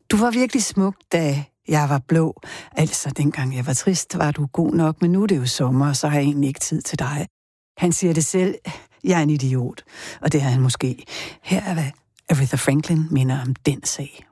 Du var virkelig smuk, da jeg var blå. Altså, dengang jeg var trist, var du god nok, men nu er det jo sommer, så har jeg egentlig ikke tid til dig. Han siger det selv, jeg er en idiot, og det er han måske. Her er hvad Aretha Franklin minder om den sag.